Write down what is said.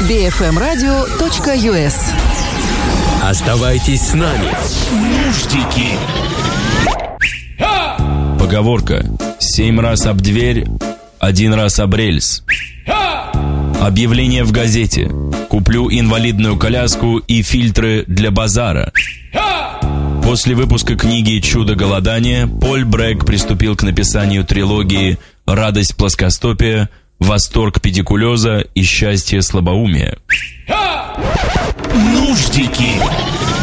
bfmradio.us. Оставайтесь с нами. Нуждики. Поговорка: 7 раз об дверь, 1 раз об рельс. Объявление в газете: куплю инвалидную коляску и фильтры для базара. После выпуска книги «Чудо голодания» Поль Брэк приступил к написанию трилогии «Радость плоскостопия», «Восторг педикулеза» и «Счастье слабоумия». Нуждики.